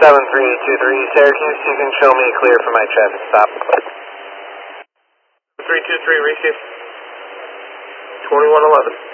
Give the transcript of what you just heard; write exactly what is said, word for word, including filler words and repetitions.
seven three two three Syracuse, you can show me clear for my traffic stop. three two three, receive. twenty-one eleven.